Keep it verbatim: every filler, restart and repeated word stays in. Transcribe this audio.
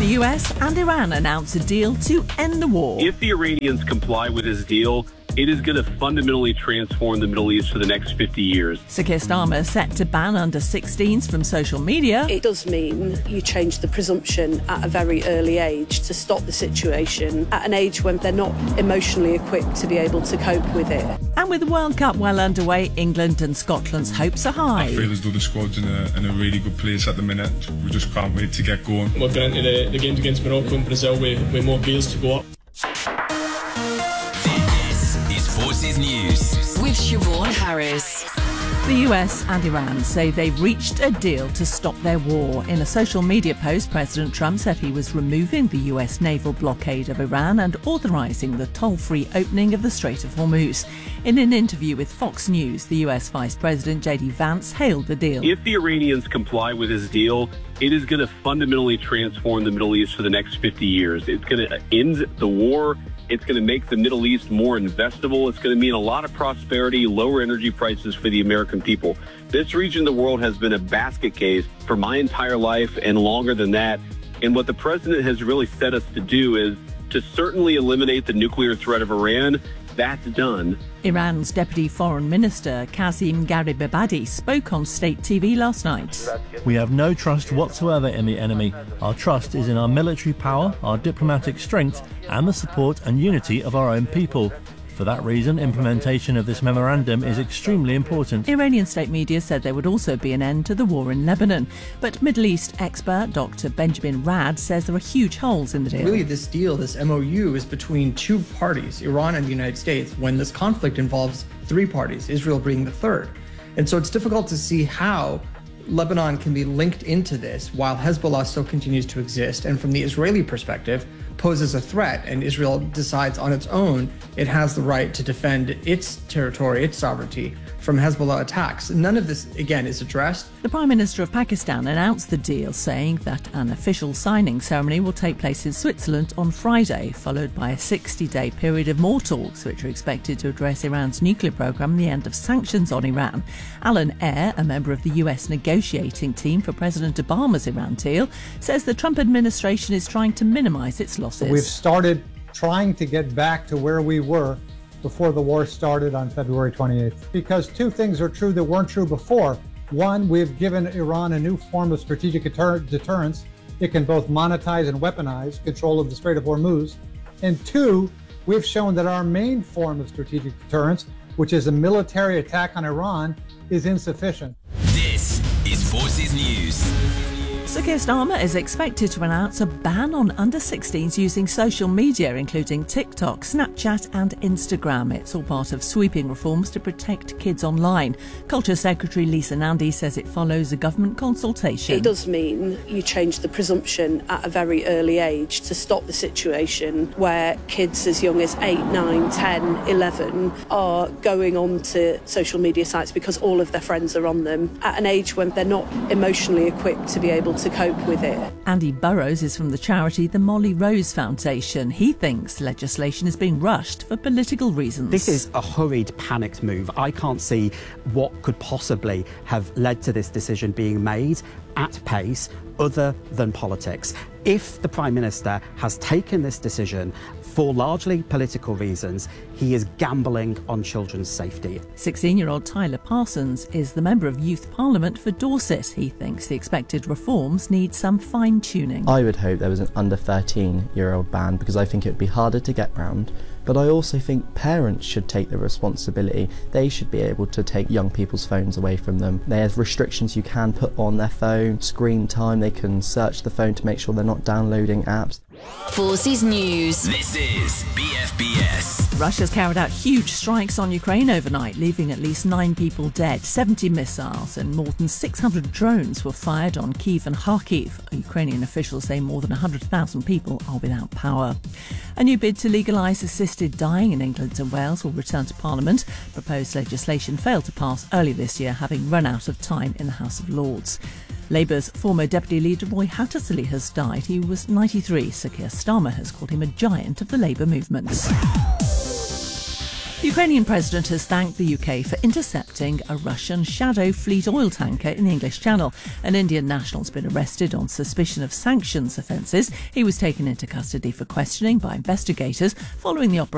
The U S and Iran announce a deal to end the war. If the Iranians comply with this deal, it is going to fundamentally transform the Middle East for the next fifty years. Sir Keir Starmer set to ban under sixteens from social media. It does mean you change the presumption at a very early age to stop the situation at an age when they're not emotionally equipped to be able to cope with it. And with the World Cup well underway, England and Scotland's hopes are high. I feel as though the squad's in a, in a really good place at the minute. We just can't wait to get going. We're going into the, the games against Morocco and Brazil with, with more gears to go up. Forces News with Siobhan Harris. The U S and Iran say they've reached a deal to stop their war. In a social media post, President Trump said he was removing the U S naval blockade of Iran and authorising the toll-free opening of the Strait of Hormuz. In an interview with Fox News, the U S Vice President J D Vance hailed the deal. If the Iranians comply with this deal, it is going to fundamentally transform the Middle East for the next fifty years. It's going to end the war. It's going to make the Middle East more investable. It's going to mean a lot of prosperity, lower energy prices for the American people. This region of the world has been a basket case for my entire life and longer than that. And what the president has really set us to do is to certainly eliminate the nuclear threat of Iran. That's done. Iran's Deputy Foreign Minister Qasim Garibabadi spoke on state T V last night. We have no trust whatsoever in the enemy. Our trust is in our military power, our diplomatic strength, and the support and unity of our own people. For that reason, implementation of this memorandum is extremely important. Iranian state media said there would also be an end to the war in Lebanon. But Middle East expert Doctor Benjamin Rad says there are huge holes in the deal. Really, this deal, this M O U, is between two parties, Iran and the United States, when this conflict involves three parties, Israel being the third. And so it's difficult to see how Lebanon can be linked into this while Hezbollah still continues to exist, and from the Israeli perspective, poses a threat, and Israel decides on its own it has the right to defend its territory, its sovereignty, from Hezbollah attacks. None of this, again, is addressed. The Prime Minister of Pakistan announced the deal, saying that an official signing ceremony will take place in Switzerland on Friday, followed by a sixty-day period of more talks, which are expected to address Iran's nuclear program and the end of sanctions on Iran. Alan Eyre, a member of the U S negotiating team for President Obama's Iran deal, says the Trump administration is trying to minimise its losses. We've started trying to get back to where we were before the war started on February twenty-eighth. Because two things are true that weren't true before. One, we've given Iran a new form of strategic deter- deterrence. It can both monetize and weaponize control of the Strait of Hormuz. And two, we've shown that our main form of strategic deterrence, which is a military attack on Iran, is insufficient. This is Forces News. Sir Keir Starmer is expected to announce a ban on under sixteens using social media, including TikTok, Snapchat and Instagram. It's all part of sweeping reforms to protect kids online. Culture Secretary Lisa Nandy says it follows a government consultation. It does mean you change the presumption at a very early age to stop the situation where kids as young as eight, nine, ten, eleven are going on to social media sites because all of their friends are on them at an age when they're not emotionally equipped to be able to to cope with it. Andy Burrows is from the charity the Molly Rose Foundation. He thinks legislation is being rushed for political reasons. This is a hurried, panicked move. I can't see what could possibly have led to this decision being made at pace other than politics. If the Prime Minister has taken this decision for largely political reasons, he is gambling on children's safety. sixteen-year-old Tyler Parsons is the Member of Youth Parliament for Dorset. He thinks the expected reforms need some fine-tuning. I would hope there was an under thirteen-year-old ban because I think it would be harder to get round. But I also think parents should take the responsibility. They should be able to take young people's phones away from them. There's restrictions you can put on their phone, screen time, they can search the phone to make sure they're not downloading apps. Forces News. This is B F B S. Russia's carried out huge strikes on Ukraine overnight, leaving at least nine people dead. seventy missiles and more than six hundred drones were fired on Kyiv and Kharkiv. Ukrainian officials say more than one hundred thousand people are without power. A new bid to legalise assisted dying in England and Wales will return to Parliament. Proposed legislation failed to pass early this year, having run out of time in the House of Lords. Labour's former deputy leader Roy Hattersley has died. He was ninety-three. Sir Keir Starmer has called him a giant of the Labour movement. Ukrainian president has thanked the U K for intercepting a Russian Shadow Fleet oil tanker in the English Channel. An Indian national's been arrested on suspicion of sanctions offences. He was taken into custody for questioning by investigators following the operation.